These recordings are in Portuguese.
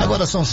Agora são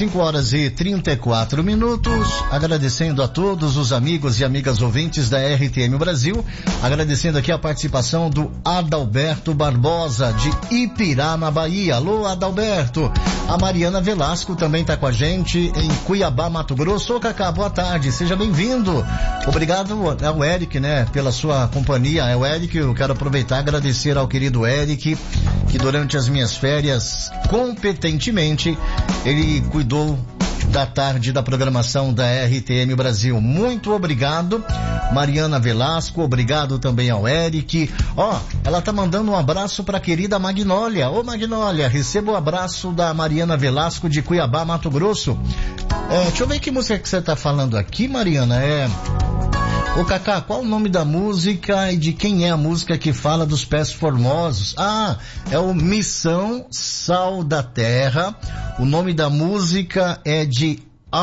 5h34. Agradecendo a todos os amigos e amigas ouvintes da RTM Brasil. Agradecendo aqui a participação do Adalberto Barbosa, de Ipirá, na Bahia. Alô, Adalberto. A Mariana Velasco também está com a gente em Cuiabá, Mato Grosso. Ô, Cacá, boa tarde. Seja bem-vindo. Obrigado ao Eric, né, pela sua companhia. É o Eric, eu quero aproveitar e agradecer ao querido Eric, que durante as minhas férias, competentemente, ele cuidou da tarde da programação da RTM Brasil. Muito obrigado, Mariana Velasco, obrigado também ao Eric. Ela tá mandando um abraço pra querida Magnólia. Ô, Magnólia, receba o abraço da Mariana Velasco de Cuiabá, Mato Grosso. Deixa eu ver que música que você tá falando aqui, Mariana. Ô, Cacá, qual o nome da música e de quem é a música que fala dos pés formosos? É o Missão Sal da Terra. O nome da música é de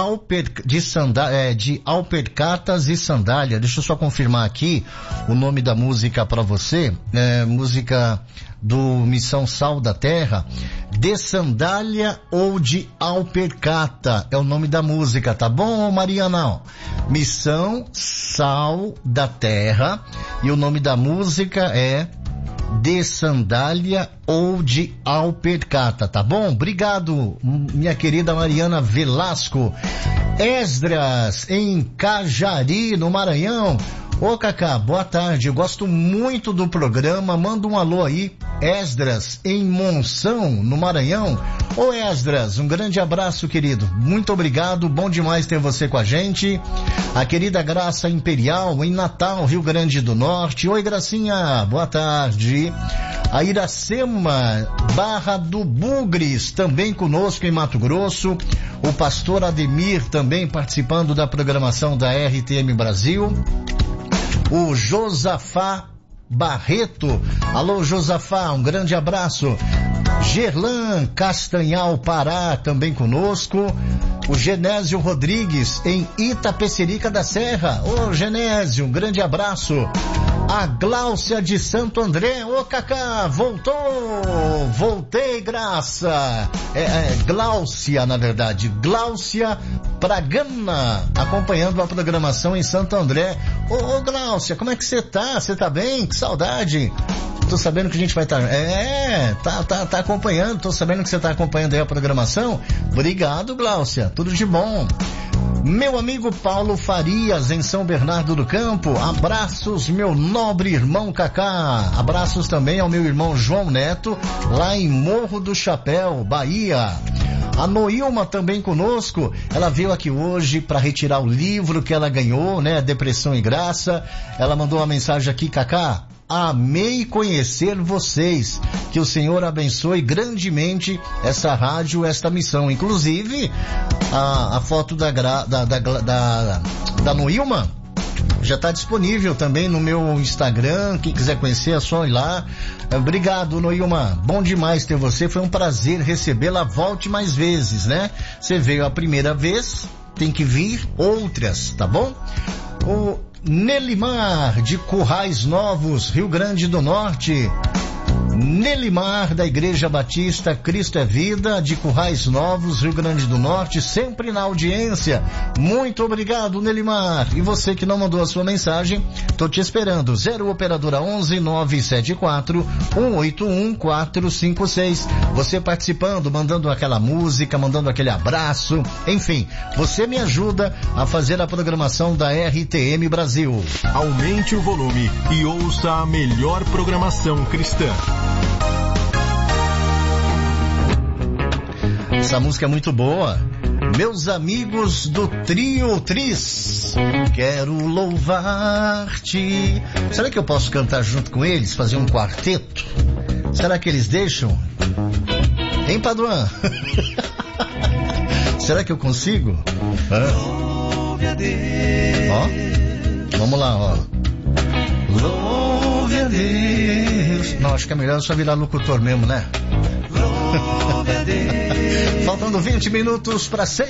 Alpercatas e Sandália. Deixa eu só confirmar aqui o nome da música para você. Música do Missão Sal da Terra. De Sandália ou de Alpercata é o nome da música, tá bom, Mariana? Missão Sal da Terra, e o nome da música é De Sandália ou de Alpercata, tá bom? Obrigado, minha querida Mariana Velasco. Esdras, em Cajari, no Maranhão. Ô, Cacá, boa tarde, eu gosto muito do programa, manda um alô aí. Esdras, em Monção, no Maranhão. Ô, Esdras, um grande abraço, querido, muito obrigado, bom demais ter você com a gente. A querida Graça Imperial, em Natal, Rio Grande do Norte. Oi, Gracinha, boa tarde. A Iracema, Barra do Bugres, também conosco em Mato Grosso. O pastor Ademir também participando da programação da RTM Brasil. O Josafá Barreto. Alô, Josafá, um grande abraço. Gerlan Castanhal, Pará, também conosco. O Genésio Rodrigues, em Itapecerica da Serra. Ô, Genésio, um grande abraço. A Gláucia de Santo André. Ô, Cacá, voltei, Graça. Gláucia, na verdade. Gláucia Pragana, acompanhando a programação em Santo André. Ô, Gláucia, como é que você tá? Você tá bem? Que saudade. Tô sabendo que a gente vai estar... tá acompanhando. Tô sabendo que você tá acompanhando aí a programação. Obrigado, Gláucia. Tudo de bom. Meu amigo Paulo Farias, em São Bernardo do Campo. Abraços, meu nobre irmão Cacá. Abraços também ao meu irmão João Neto, lá em Morro do Chapéu, Bahia. A Noilma também conosco. Ela veio aqui hoje para retirar o livro que ela ganhou, né? Depressão e Graça. Ela mandou uma mensagem aqui, Cacá. Amei conhecer vocês. Que o Senhor abençoe grandemente essa rádio, esta missão. Inclusive, a foto da Noilma já está disponível também no meu Instagram. Quem quiser conhecer é só ir lá. Obrigado, Noilma. Bom demais ter você. Foi um prazer recebê-la. Volte mais vezes, né? Você veio a primeira vez, tem que vir outras, tá bom? O Nelimar, de Currais Novos, Rio Grande do Norte. Nelimar, da Igreja Batista Cristo é Vida, de Currais Novos, Rio Grande do Norte, sempre na audiência. Muito obrigado, Nelimar. E você que não mandou a sua mensagem, tô te esperando. 0 operadora 11 974 181 456. Você participando, mandando aquela música, mandando aquele abraço, enfim, você me ajuda a fazer a programação da RTM Brasil. Aumente o volume e ouça a melhor programação cristã. Essa música é muito boa. Meus amigos do Trio Tris, quero louvar-te. Será que eu posso cantar junto com eles, fazer um quarteto? Será que eles deixam? Hein, Paduan? Será que eu consigo? Ó, vamos lá, ó. Louve a Deus. Não, acho que é melhor só virar locutor mesmo, né? Faltando 20 minutos para 6.